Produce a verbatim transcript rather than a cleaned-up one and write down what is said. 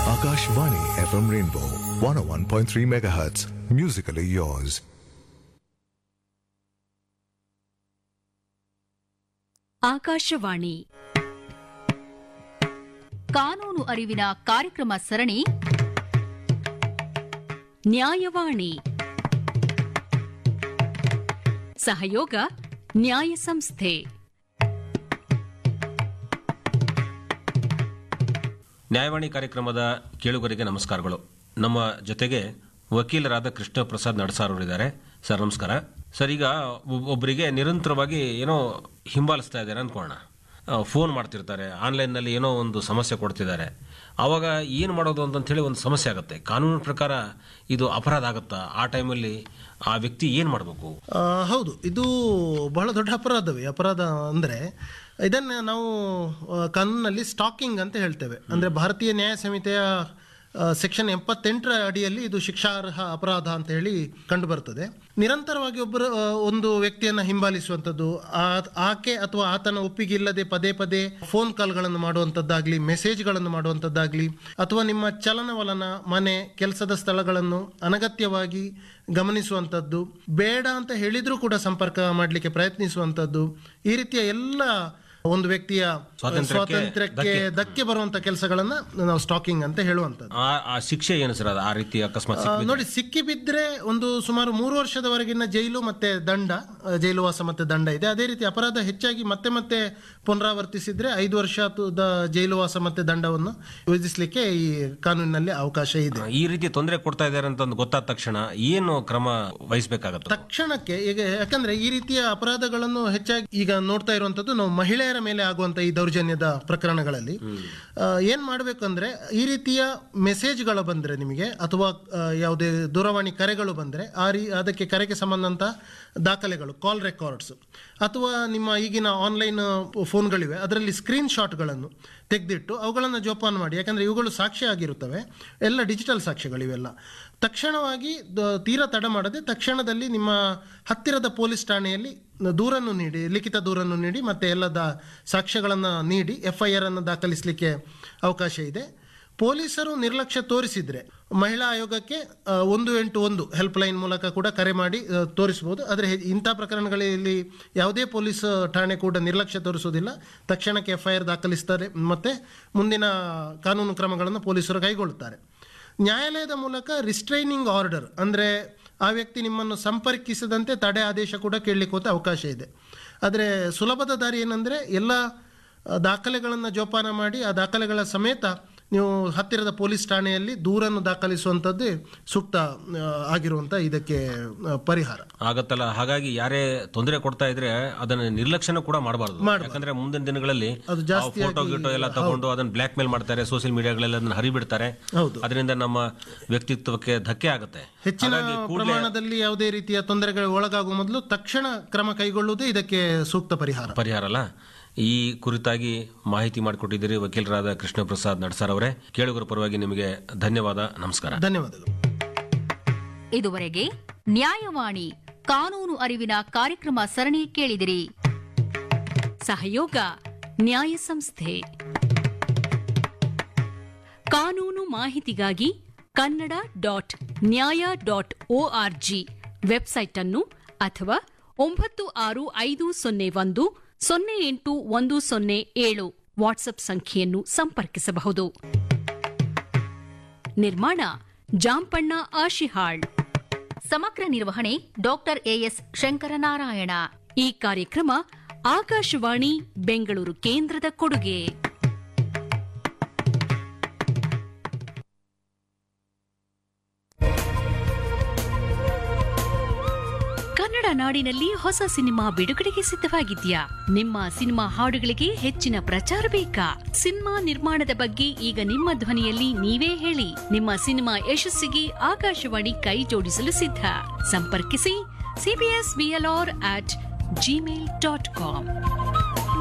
Akashvani F M Rainbow one oh one point three megahertz. Musically yours. Akashvani ಕಾನೂನು ಅರಿವಿನ ಕಾರ್ಯಕ್ರಮ ಸರಣಿ ನ್ಯಾಯವಾಣಿ. ಸಹಯೋಗ ನ್ಯಾಯ ಸಂಸ್ಥೆ. ನ್ಯಾಯವಾಣಿ ಕಾರ್ಯಕ್ರಮದ ಕೇಳುಗರಿಗೆ ನಮಸ್ಕಾರಗಳು. ನಮ್ಮ ಜೊತೆಗೆ ವಕೀಲರಾದ ಕೃಷ್ಣ ಪ್ರಸಾದ್ ನಡಸಾರ್ ಅವರಿದ್ದಾರೆ. ಸರ್ ನಮಸ್ಕಾರ. ಸರ್, ಈಗ ಒಬ್ಬರಿಗೆ ನಿರಂತರವಾಗಿ ಏನೋ ಹಿಂಬಾಲಿಸ್ತಾ ಇದ್ದಾರೆ ಅಂದ್ಕೊಳ್ಳೋಣ, ಫೋನ್ ಮಾಡ್ತಿರ್ತಾರೆ, ಆನ್ಲೈನ್ನಲ್ಲಿ ಏನೋ ಒಂದು ಸಮಸ್ಯೆ ಕೊಡ್ತಿದ್ದಾರೆ. ಆವಾಗ ಏನು ಮಾಡೋದು ಅಂತಂತೇಳಿ ಒಂದು ಸಮಸ್ಯೆ ಆಗುತ್ತೆ. ಕಾನೂನಿನ ಪ್ರಕಾರ ಇದು ಅಪರಾಧ ಆಗುತ್ತಾ? ಆ ಟೈಮಲ್ಲಿ ಆ ವ್ಯಕ್ತಿ ಏನು ಮಾಡಬೇಕು? ಹೌದು, ಇದು ಬಹಳ ದೊಡ್ಡ ಅಪರಾಧವೇ. ಅಪರಾಧ ಅಂದರೆ ಇದನ್ನು ನಾವು ಕಾನೂನಲ್ಲಿ ಸ್ಟಾಕಿಂಗ್ ಅಂತ ಹೇಳ್ತೇವೆ. ಅಂದರೆ ಭಾರತೀಯ ನ್ಯಾಯ ಸಂಹಿತೆಯ ಸೆಕ್ಷನ್ ಎಪ್ಪತ್ತೆಂಟರ ಅಡಿಯಲ್ಲಿ ಇದು ಶಿಕ್ಷಾರ್ಹ ಅಪರಾಧ ಅಂತ ಹೇಳಿ ಕಂಡು ಬರ್ತದೆ. ನಿರಂತರವಾಗಿ ಒಬ್ಬರು ಒಂದು ವ್ಯಕ್ತಿಯನ್ನು ಹಿಂಬಾಲಿಸುವಂಥದ್ದು, ಆಕೆ ಅಥವಾ ಆತನ ಒಪ್ಪಿಗೆ ಇಲ್ಲದೆ ಪದೇ ಪದೇ ಫೋನ್ ಕಾಲ್ಗಳನ್ನು ಮಾಡುವಂಥದ್ದಾಗಲಿ, ಮೆಸೇಜ್ಗಳನ್ನು ಮಾಡುವಂಥದ್ದಾಗಲಿ, ಅಥವಾ ನಿಮ್ಮ ಚಲನವಲನ, ಮನೆ, ಕೆಲಸದ ಸ್ಥಳಗಳನ್ನು ಅನಗತ್ಯವಾಗಿ ಗಮನಿಸುವಂಥದ್ದು, ಬೇಡ ಅಂತ ಹೇಳಿದರೂ ಕೂಡ ಸಂಪರ್ಕ ಮಾಡಲಿಕ್ಕೆ ಪ್ರಯತ್ನಿಸುವಂಥದ್ದು, ಈ ರೀತಿಯ ಎಲ್ಲ ಒಂದು ವ್ಯಕ್ತಿಯ ಸ್ವಾತಂತ್ರ್ಯಕ್ಕೆ ಧಕ್ಕೆ ಬರುವಂತ ಕೆಲಸಗಳನ್ನ ನಾವು ಸ್ಟಾಕಿಂಗ್ ಅಂತ ಹೇಳುವಂತದ್ದು. ಆ ಶಿಕ್ಷೆ ಏನು ಸರ್? ಆ ರೀತಿ ಅಕಸ್ಮಾತ್ ನೋಡಿ, ಸಿಕ್ಕಿ ಬಿದ್ರೆ ಒಂದು ಸುಮಾರು ಮೂರು ವರ್ಷದವರೆಗಿನ ಜೈಲು ಮತ್ತೆ ದಂಡ, ಜೈಲುವಾಸ ಮತ್ತೆ ದಂಡ ಇದೆ. ಅದೇ ರೀತಿ ಅಪರಾಧ ಹೆಚ್ಚಾಗಿ ಮತ್ತೆ ಮತ್ತೆ ಪುನರಾವರ್ತಿಸಿದ್ರೆ ಐದು ವರ್ಷದ ಜೈಲುವಾಸ ಮತ್ತೆ ದಂಡವನ್ನು ವಿಧಿಸಲಿಕ್ಕೆ ಈ ಕಾನೂನಿನಲ್ಲಿ ಅವಕಾಶ ಇದೆ. ಈ ರೀತಿ ತೊಂದರೆ ಕೊಡ್ತಾ ಇದ್ದಾರೆ ಅಂತ ಗೊತ್ತಾದ ತಕ್ಷಣ ಏನು ಕ್ರಮ ವಹಿಸಬೇಕಾಗುತ್ತೆ? ತಕ್ಷಣಕ್ಕೆ ಈಗ, ಯಾಕಂದ್ರೆ ಈ ರೀತಿಯ ಅಪರಾಧಗಳನ್ನು ಹೆಚ್ಚಾಗಿ ಈಗ ನೋಡ್ತಾ ಇರುವಂತದ್ದು ನಾವು ಮಹಿಳೆಯರ ಮೇಲೆ ಆಗುವಂತ ಈ ದೌರ್ಜನ್ಯದ ಪ್ರಕರಣಗಳಲ್ಲಿ. ಏನ್ ಮಾಡಬೇಕಂದ್ರೆ, ಈ ರೀತಿಯ ಮೆಸೇಜ್ಗಳು ಬಂದ್ರೆ ನಿಮಗೆ, ಅಥವಾ ಯಾವುದೇ ದೂರವಾಣಿ ಕರೆಗಳು ಬಂದ್ರೆ ಆ ರೀ ಅದಕ್ಕೆ ಕರೆಗೆ ಸಂಬಂಧಂತ ದಾಖಲೆಗಳು, ಕಾಲ್ ರೆಕಾರ್ಡ್ಸ್, ಅಥವಾ ನಿಮ್ಮ ಈಗಿನ ಆನ್ಲೈನ್ ಫೋನ್ಗಳಿವೆ, ಅದರಲ್ಲಿ ಸ್ಕ್ರೀನ್ ಶಾಟ್ಗಳನ್ನು ತೆಗೆದಿಟ್ಟು ಅವುಗಳನ್ನು ಜೋಪಾನ ಮಾಡಿ. ಯಾಕಂದರೆ ಇವುಗಳು ಸಾಕ್ಷ್ಯ ಆಗಿರುತ್ತವೆ, ಎಲ್ಲ ಡಿಜಿಟಲ್ ಸಾಕ್ಷ್ಯಗಳಿವೆಲ್ಲ. ತಕ್ಷಣವಾಗಿ ತೀರಾ ತಡ ಮಾಡದೆ ತಕ್ಷಣದಲ್ಲಿ ನಿಮ್ಮ ಹತ್ತಿರದ ಪೊಲೀಸ್ ಠಾಣೆಯಲ್ಲಿ ದೂರನ್ನು ನೀಡಿ, ಲಿಖಿತ ದೂರನ್ನು ನೀಡಿ, ಮತ್ತೆ ಎಲ್ಲದ ಸಾಕ್ಷ್ಯಗಳನ್ನು ನೀಡಿ ಎಫ್ ಐ ಆರ್ ಅನ್ನು ದಾಖಲಿಸಲಿಕ್ಕೆ ಅವಕಾಶ ಇದೆ. ಪೊಲೀಸರು ನಿರ್ಲಕ್ಷ್ಯ ತೋರಿಸಿದ್ರೆ ಮಹಿಳಾ ಆಯೋಗಕ್ಕೆ ಒಂದು ಎಂಟು ಒಂದು ಹೆಲ್ಪ್ ಲೈನ್ ಮೂಲಕ ಕೂಡ ಕರೆ ಮಾಡಿ ತೋರಿಸಬಹುದು. ಆದರೆ ಇಂಥ ಪ್ರಕರಣಗಳಲ್ಲಿ ಯಾವುದೇ ಪೊಲೀಸ್ ಠಾಣೆ ಕೂಡ ನಿರ್ಲಕ್ಷ್ಯ ತೋರಿಸುವುದಿಲ್ಲ. ತಕ್ಷಣಕ್ಕೆ ಎಫ್ ಐ ಆರ್ ದಾಖಲಿಸ್ತಾರೆ, ಮತ್ತೆ ಮುಂದಿನ ಕಾನೂನು ಕ್ರಮಗಳನ್ನು ಪೊಲೀಸರು ಕೈಗೊಳ್ಳುತ್ತಾರೆ. ನ್ಯಾಯಾಲಯದ ಮೂಲಕ ರಿಸ್ಟ್ರೈನಿಂಗ್ ಆರ್ಡರ್, ಅಂದರೆ ಆ ವ್ಯಕ್ತಿ ನಿಮ್ಮನ್ನು ಸಂಪರ್ಕಿಸದಂತೆ ತಡೆ ಆದೇಶ ಕೂಡ ಕೇಳಲಿಕ್ಕೆ ಹೋದ ಅವಕಾಶ ಇದೆ. ಆದರೆ ಸುಲಭದ ದಾರಿ ಏನಂದರೆ, ಎಲ್ಲ ದಾಖಲೆಗಳನ್ನು ಜೋಪಾನ ಮಾಡಿ ಆ ದಾಖಲೆಗಳ ಸಮೇತ ನೀವು ಹತ್ತಿರದ ಪೊಲೀಸ್ ಠಾಣೆಯಲ್ಲಿ ದೂರನ್ನು ದಾಖಲಿಸುವಂಥದ್ದೇ ಸೂಕ್ತ ಆಗಿರುವಂಥ ಇದಕ್ಕೆ ಪರಿಹಾರ ಆಗತ್ತಲ್ಲ. ಹಾಗಾಗಿ ಯಾರೇ ತೊಂದರೆ ಕೊಡ್ತಾ ಇದ್ರೆ ಅದನ್ನ ನಿರ್ಲಕ್ಷ್ಯನ ಕೂಡ ಮಾಡಬಾರ್ದು. ಯಾಕಂದ್ರೆ ಮುಂದಿನ ದಿನಗಳಲ್ಲಿ ಫೋಟೋ ಗಿಟೋ ಎಲ್ಲ ತಗೊಂಡು ಅದನ್ನ ಬ್ಲಾಕ್ ಮೇಲ್ ಮಾಡ್ತಾರೆ, ಸೋಷಿಯಲ್ ಮೀಡಿಯಾಗಳೆಲ್ಲ ಅದನ್ನ ಹರಿಬಿಡ್ತಾರೆ. ಅದರಿಂದ ನಮ್ಮ ವ್ಯಕ್ತಿತ್ವಕ್ಕೆ ಧಕ್ಕೆ ಆಗುತ್ತೆ. ಹೆಚ್ಚಿನ ಪ್ರಮಾಣದಲ್ಲಿ ಯಾವುದೇ ರೀತಿಯ ತೊಂದರೆಗಳಿಗೆ ಒಳಗಾಗುವ ಮೊದಲು ತಕ್ಷಣ ಕ್ರಮ ಕೈಗೊಳ್ಳುವುದೇ ಇದಕ್ಕೆ ಸೂಕ್ತ ಪರಿಹಾರ ಪರಿಹಾರ ಅಲ್ಲ. ಈ ಕುರಿತಾಗಿ ಮಾಹಿತಿ ಮಾಡಿಕೊಟ್ಟಿದ್ದೀರಿ ವಕೀಲರಾದ ಕೃಷ್ಣ ಪ್ರಸಾದ್ ನಡಸಾರ್ ಅವರೇ. ಕೇಳುಗರ ಪರವಾಗಿ ನಿಮಗೆ ಧನ್ಯವಾದ. ನಮಸ್ಕಾರ. ಧನ್ಯವಾದಗಳು. ಇದುವರೆಗೆ ನ್ಯಾಯವಾಣಿ ಕಾನೂನು ಅರಿವಿನ ಕಾರ್ಯಕ್ರಮ ಸರಣಿ ಕೇಳಿದಿರಿ. ಸಹಯೋಗ ನ್ಯಾಯ ಸಂಸ್ಥೆ. ಕಾನೂನು ಮಾಹಿತಿಗಾಗಿ ಕನ್ನಡ ಡಾಟ್ ನ್ಯಾಯ ಡಾಟ್ ಒಆರ್ಜಿ ವೆಬ್ಸೈಟ್ ಅನ್ನು, ಅಥವಾ ಒಂಬತ್ತು ಆರು ಐದು ಸೊನ್ನೆ ಒಂದು ಸೊನ್ನೆ ಎಂಟು ಒಂದು ಸೊನ್ನೆ ಏಳು ವಾಟ್ಸ್ಆಪ್ ಸಂಖ್ಯೆಯನ್ನು ಸಂಪರ್ಕಿಸಬಹುದು. ನಿರ್ಮಾಣ ಜಾಂಪಣ್ಣ ಆಶಿಹಾಳ್. ಸಮಗ್ರ ನಿರ್ವಹಣೆ ಡಾಕ್ಟರ್ ಎಎಸ್ ಶಂಕರನಾರಾಯಣ. ಈ ಕಾರ್ಯಕ್ರಮ ಆಕಾಶವಾಣಿ ಬೆಂಗಳೂರು ಕೇಂದ್ರದ ಕೊಡುಗೆ. ಕನ್ನಡ ನಾಡಿನಲ್ಲಿ ಹೊಸ ಸಿನಿಮಾ ಬಿಡುಗಡೆಗೆ ಸಿದ್ಧವಾಗಿದ್ಯಾ? ನಿಮ್ಮ ಸಿನಿಮಾ ಹಾಡುಗಳಿಗೆ ಹೆಚ್ಚಿನ ಪ್ರಚಾರ ಬೇಕಾ? ಸಿನಿಮಾ ನಿರ್ಮಾಣದ ಬಗ್ಗೆ ಈಗ ನಿಮ್ಮ ಧ್ವನಿಯಲ್ಲಿ ನೀವೇ ಹೇಳಿ. ನಿಮ್ಮ ಸಿನಿಮಾ ಯಶಸ್ಸಿಗೆ ಆಕಾಶವಾಣಿ ಕೈ ಜೋಡಿಸಲು ಸಿದ್ಧ. ಸಂಪರ್ಕಿಸಿ CBS BLR at Gmail dot com.